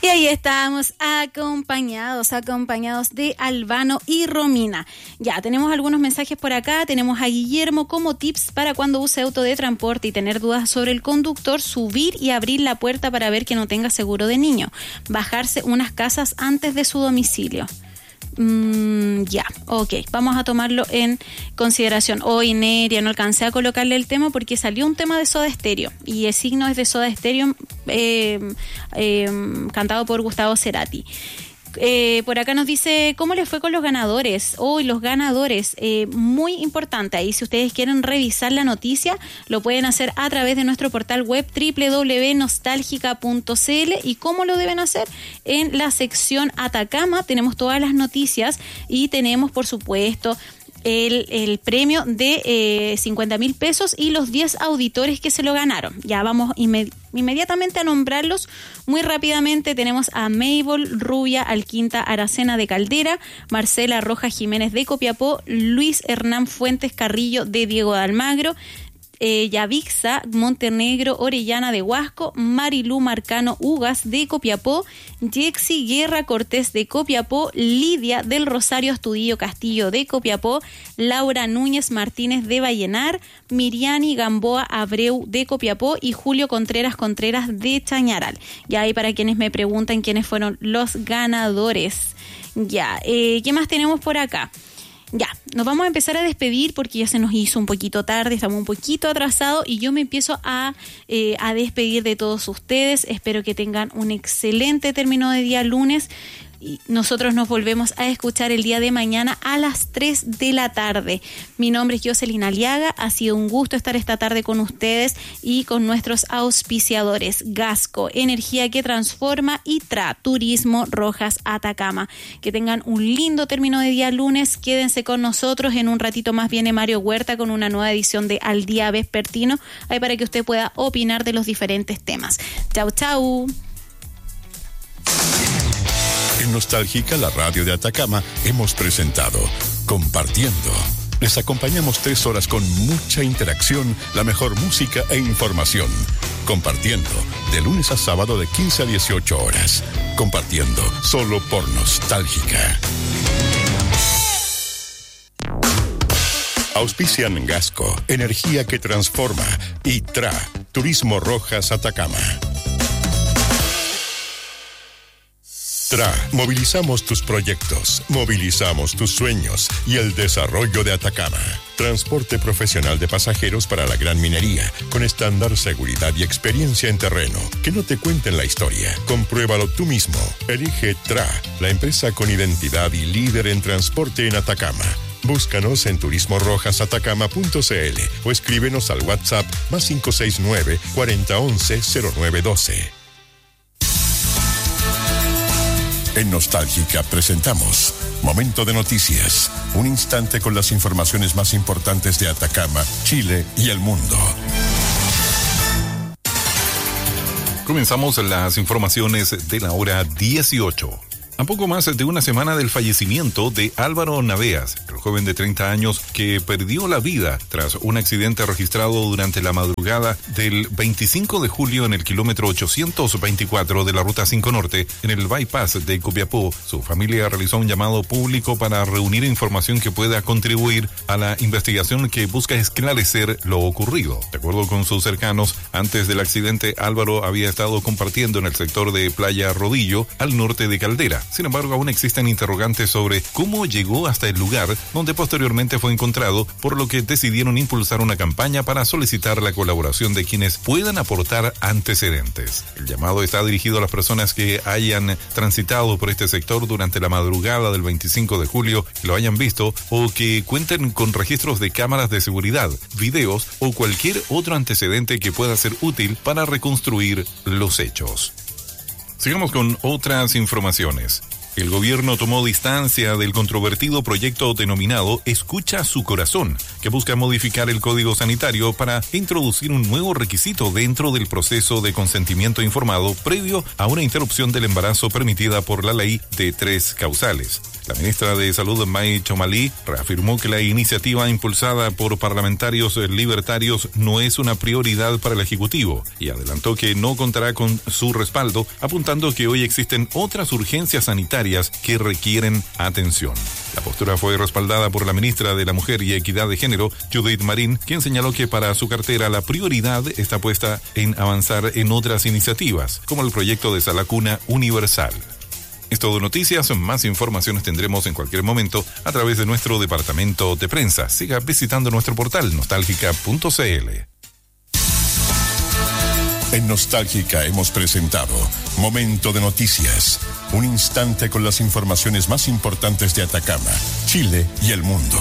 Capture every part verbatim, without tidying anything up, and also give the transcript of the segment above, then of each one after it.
Y ahí estamos acompañados, acompañados de Albano y Romina. Ya, tenemos algunos mensajes por acá. Tenemos a Guillermo como tips para cuando use auto de transporte y tener dudas sobre el conductor, subir y abrir la puerta para ver que no tenga seguro de niño. Bajarse unas casas antes de su domicilio. Mm, ya, ok, vamos a tomarlo en consideración. Hoy, Neria, no alcancé a colocarle el tema porque salió un tema de Soda Stereo y el signo es de Soda Stereo, eh, eh, cantado por Gustavo Cerati. Eh, por acá nos dice cómo les fue con los ganadores. Hoy oh, los ganadores, eh, muy importante ahí, si ustedes quieren revisar la noticia lo pueden hacer a través de nuestro portal web doble u doble u doble u punto nostálgica punto c l. ¿Y cómo lo deben hacer? En la sección Atacama tenemos todas las noticias y tenemos por supuesto El, el premio de eh, cincuenta mil pesos y los diez auditores que se lo ganaron. Ya vamos inmed- inmediatamente a nombrarlos muy rápidamente. Tenemos a Mabel Rubia Alquinta Aracena de Caldera, Marcela Roja Jiménez de Copiapó, Luis Hernán Fuentes Carrillo de Diego de Almagro, Eh, Yavixa Montenegro Orellana de Huasco, Marilú Marcano Ugas de Copiapó, Jexi Guerra Cortés de Copiapó, Lidia del Rosario Astudillo Castillo de Copiapó, Laura Núñez Martínez de Vallenar, Miriani Gamboa Abreu de Copiapó y Julio Contreras Contreras de Chañaral. Ya ahí para quienes me preguntan quiénes fueron los ganadores. Ya, eh, ¿qué más tenemos por acá? Ya, nos vamos a empezar a despedir porque ya se nos hizo un poquito tarde, estamos un poquito atrasados y yo me empiezo a, eh, a despedir de todos ustedes. Espero que tengan un excelente término de día lunes. Y nosotros nos volvemos a escuchar el día de mañana a las tres de la tarde. Mi nombre es Jocelyn Aliaga, ha sido un gusto estar esta tarde con ustedes y con nuestros auspiciadores Gasco, Energía que Transforma y T R A, Turismo Rojas Atacama. Que tengan un lindo término de día lunes, quédense con nosotros, en un ratito más viene Mario Huerta con una nueva edición de Al Día Vespertino, ahí para que usted pueda opinar de los diferentes temas. Chau, chau. En Nostálgica, la radio de Atacama, hemos presentado Compartiendo. Les acompañamos tres horas con mucha interacción, la mejor música e información. Compartiendo, de lunes a sábado de quince a dieciocho horas. Compartiendo, solo por Nostálgica. Auspician Gasco, Energía que Transforma, y T R A, Turismo Rojas Atacama. T R A, movilizamos tus proyectos, movilizamos tus sueños y el desarrollo de Atacama. Transporte profesional de pasajeros para la gran minería, con estándar, seguridad y experiencia en terreno. Que no te cuenten la historia, compruébalo tú mismo. Elige T R A, la empresa con identidad y líder en transporte en Atacama. Búscanos en turismo rojas atacama punto c l o escríbenos al WhatsApp más cinco seis nueve, cuarenta once, cero nueve doce. En Nostálgica presentamos Momento de Noticias, un instante con las informaciones más importantes de Atacama, Chile y el mundo. Comenzamos las informaciones de la hora dieciocho. A poco más de una semana del fallecimiento de Álvaro Naveas, el joven de treinta años que perdió la vida tras un accidente registrado durante la madrugada del veinticinco de julio en el kilómetro ochocientos veinticuatro de la Ruta cinco Norte, en el bypass de Copiapó. Su familia realizó un llamado público para reunir información que pueda contribuir a la investigación que busca esclarecer lo ocurrido. De acuerdo con sus cercanos, antes del accidente, Álvaro había estado compartiendo en el sector de Playa Rodillo, al norte de Caldera. Sin embargo, aún existen interrogantes sobre cómo llegó hasta el lugar donde posteriormente fue encontrado, por lo que decidieron impulsar una campaña para solicitar la colaboración de quienes puedan aportar antecedentes. El llamado está dirigido a las personas que hayan transitado por este sector durante la madrugada del veinticinco de julio, que lo hayan visto o que cuenten con registros de cámaras de seguridad, videos o cualquier otro antecedente que pueda ser útil para reconstruir los hechos. Sigamos con otras informaciones. El gobierno tomó distancia del controvertido proyecto denominado Escucha su corazón, que busca modificar el Código Sanitario para introducir un nuevo requisito dentro del proceso de consentimiento informado previo a una interrupción del embarazo permitida por la ley de tres causales. La ministra de Salud, May Chomalí, reafirmó que la iniciativa impulsada por parlamentarios libertarios no es una prioridad para el Ejecutivo y adelantó que no contará con su respaldo, apuntando que hoy existen otras urgencias sanitarias que requieren atención. La postura fue respaldada por la ministra de la Mujer y Equidad de Género, Judith Marín, quien señaló que para su cartera la prioridad está puesta en avanzar en otras iniciativas, como el proyecto de Sala Cuna Universal. Es todo noticias, más informaciones tendremos en cualquier momento a través de nuestro departamento de prensa. Siga visitando nuestro portal nostálgica punto c l. En Nostálgica hemos presentado Momento de Noticias, un instante con las informaciones más importantes de Atacama, Chile y el mundo.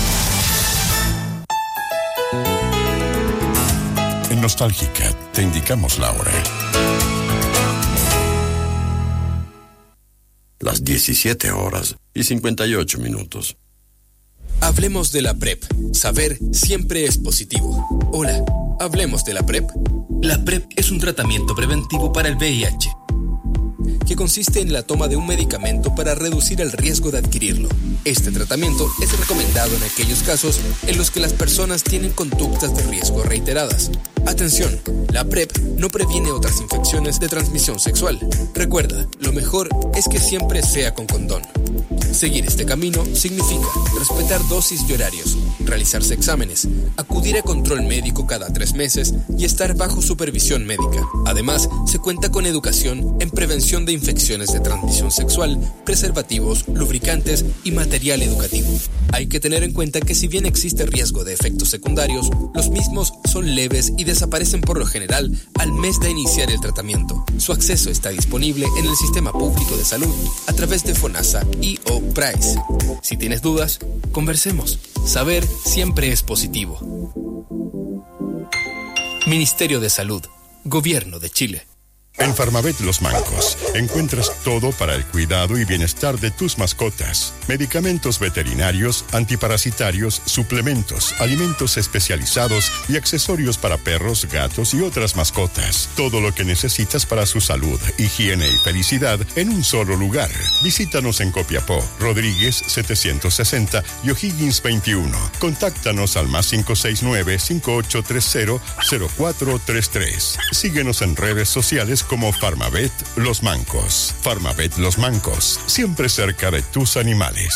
En Nostálgica te indicamos la hora. Las diecisiete horas y cincuenta y ocho minutos. Hablemos de la PrEP. Saber siempre es positivo. Hola, hablemos de la PrEP. La PrEP es un tratamiento preventivo para el V I H, que consiste en la toma de un medicamento para reducir el riesgo de adquirirlo. Este tratamiento es recomendado en aquellos casos en los que las personas tienen conductas de riesgo reiteradas. Atención, la PrEP no previene otras infecciones de transmisión sexual. Recuerda, lo mejor es que siempre sea con condón. Seguir este camino significa respetar dosis y horarios, realizarse exámenes, acudir a control médico cada tres meses y estar bajo supervisión médica. Además, se cuenta con educación en prevención de infecciones de transmisión sexual, preservativos, lubricantes y material educativo. Hay que tener en cuenta que si bien existe riesgo de efectos secundarios, los mismos son leves y desaparecen por lo general al mes de iniciar el tratamiento. Su acceso está disponible en el Sistema Público de Salud a través de FONASA y o PRICE. Si tienes dudas, conversemos. Saber siempre es positivo. Ministerio de Salud, Gobierno de Chile. En Farmavet Los Mancos encuentras todo para el cuidado y bienestar de tus mascotas. Medicamentos veterinarios, antiparasitarios, suplementos, alimentos especializados y accesorios para perros, gatos y otras mascotas. Todo lo que necesitas para su salud, higiene y felicidad en un solo lugar. Visítanos en Copiapó, Rodríguez setecientos sesenta y O'Higgins veintiuno. Contáctanos al más cinco seis nueve, cinco ocho tres cero, cero cuatro tres tres. Síguenos en redes sociales como Farmavet Los Mancos. Farmavet Los Mancos, siempre cerca de tus animales.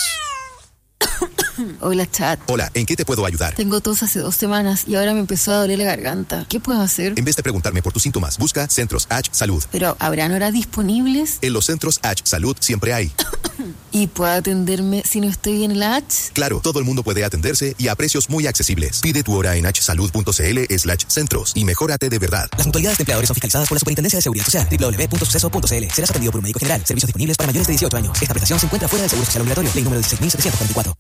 Hola, Chat. Hola, ¿en qué te puedo ayudar? Tengo tos hace dos semanas y ahora me empezó a doler la garganta. ¿Qué puedo hacer? En vez de preguntarme por tus síntomas, busca Centros H Salud. ¿Pero habrán horas disponibles? En los Centros H Salud siempre hay. ¿Y puedo atenderme si no estoy bien en la H? Claro, todo el mundo puede atenderse y a precios muy accesibles. Pide tu hora en hsalud.cl slash centros y mejórate de verdad. Las mutualidades de empleadores son fiscalizadas por la Superintendencia de Seguridad Social. doble u doble u doble u punto suceso punto c l. Serás atendido por un médico general. Servicios disponibles para mayores de dieciocho años. Esta prestación se encuentra fuera del seguro social obligatorio. Ley número dieciséis mil setecientos cuarenta y cuatro.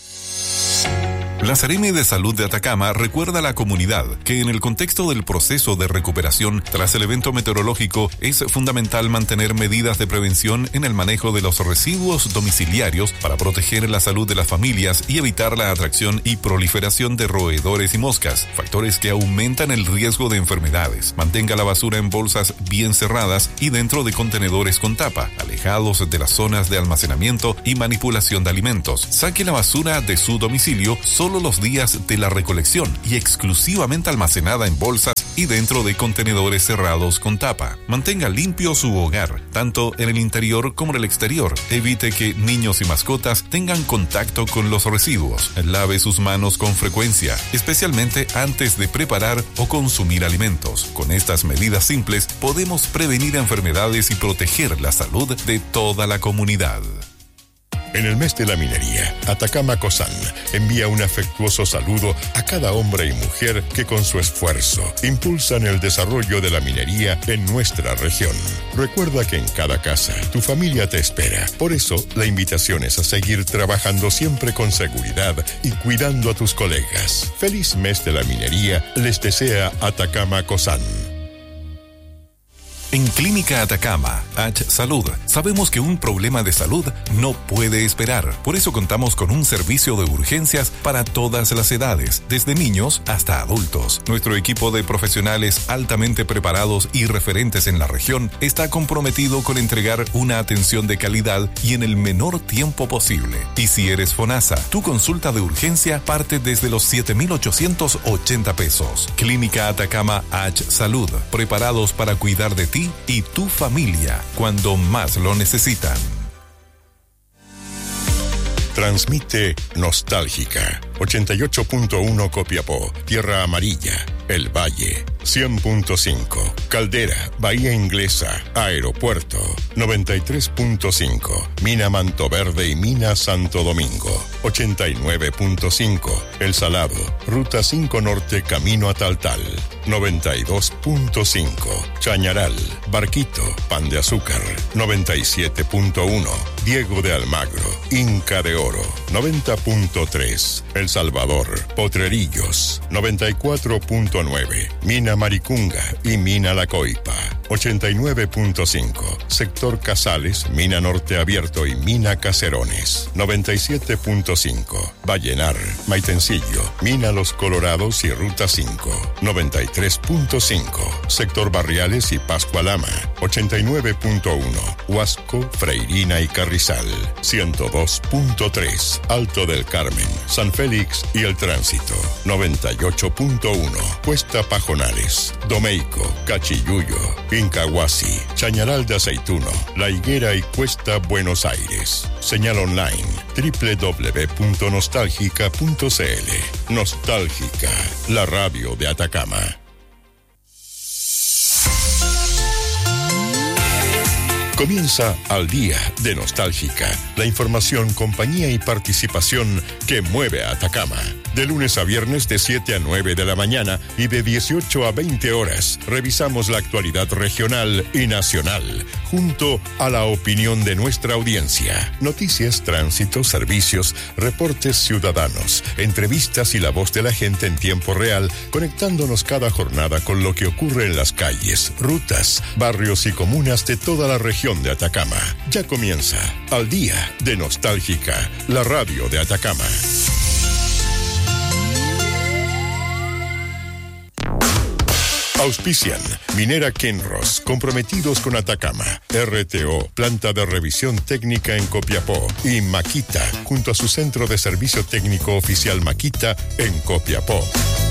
La Seremi de Salud de Atacama recuerda a la comunidad que en el contexto del proceso de recuperación tras el evento meteorológico es fundamental mantener medidas de prevención en el manejo de los residuos domiciliarios para proteger la salud de las familias y evitar la atracción y proliferación de roedores y moscas, factores que aumentan el riesgo de enfermedades. Mantenga la basura en bolsas bien cerradas y dentro de contenedores con tapa, alejados de las zonas de almacenamiento y manipulación de alimentos. Saque la basura de su domicilio solo los días de la recolección y exclusivamente almacenada en bolsas y dentro de contenedores cerrados con tapa. Mantenga limpio su hogar, tanto en el interior como en el exterior. Evite que niños y mascotas tengan contacto con los residuos. Lave sus manos con frecuencia, especialmente antes de preparar o consumir alimentos. Con estas medidas simples podemos prevenir enfermedades y proteger la salud de toda la comunidad. En el mes de la minería, Atacama Cosan envía un afectuoso saludo a cada hombre y mujer que con su esfuerzo impulsan el desarrollo de la minería en nuestra región. Recuerda que en cada casa tu familia te espera. Por eso, la invitación es a seguir trabajando siempre con seguridad y cuidando a tus colegas. Feliz mes de la minería les desea Atacama Cosan. En Clínica Atacama, H Salud, sabemos que un problema de salud no puede esperar. Por eso contamos con un servicio de urgencias para todas las edades, desde niños hasta adultos. Nuestro equipo de profesionales altamente preparados y referentes en la región está comprometido con entregar una atención de calidad y en el menor tiempo posible. Y si eres FONASA, tu consulta de urgencia parte desde los siete mil ochocientos ochenta pesos. Clínica Atacama H Salud, preparados para cuidar de ti y tu familia cuando más lo necesitan. Transmite Nostálgica, ochenta y ocho punto uno Copiapó, Tierra Amarilla, El Valle, cien punto cinco, Caldera, Bahía Inglesa, Aeropuerto, noventa y tres punto cinco, Mina Manto Verde y Mina Santo Domingo, ochenta y nueve punto cinco, El Salado, Ruta cinco Norte, Camino a Taltal, noventa y dos punto cinco, Chañaral, Barquito, Pan de Azúcar, noventa y siete punto uno, Diego de Almagro, Inca de Oro, noventa punto tres, El Salvador, Potrerillos, noventa y cuatro punto nueve, Mina Maricunga y Mina La Coipa, ochenta y nueve punto cinco, Sector Casales, Mina Norte Abierto y Mina Caserones, noventa y siete punto cinco, Vallenar, Maitencillo, Mina Los Colorados y Ruta cinco, noventa y tres punto cinco, Sector Barriales y Pascualama, ochenta y nueve punto uno, Huasco, Freirina y Carrizal, ciento dos punto tres, Alto del Carmen, San Félix y El Tránsito, noventa y ocho punto uno, Cuesta Pajonales, Domeico, Cachiyuyo, Incahuasi, Chañaral de Aceituno, La Higuera y Cuesta Buenos Aires. Señal online doble u doble u doble u punto nostálgica punto c l. Nostálgica, la radio de Atacama. Comienza Al Día de Nostálgica, la información, compañía y participación que mueve a Atacama. De lunes a viernes de siete a nueve de la mañana y de dieciocho a veinte horas, revisamos la actualidad regional y nacional, junto a la opinión de nuestra audiencia. Noticias, tránsito, servicios, reportes ciudadanos, entrevistas y la voz de la gente en tiempo real, conectándonos cada jornada con lo que ocurre en las calles, rutas, barrios y comunas de toda la región de Atacama. Ya comienza Al Día de Nostálgica, la radio de Atacama. Auspician Minera Kenros, comprometidos con Atacama, R T O, planta de revisión técnica en Copiapó, y Makita, junto a su centro de servicio técnico oficial Makita en Copiapó.